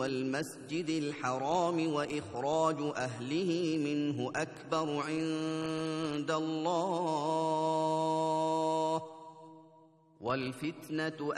والمسجد الحرام وإخراج أهله منه أكبر عند الله والفتنة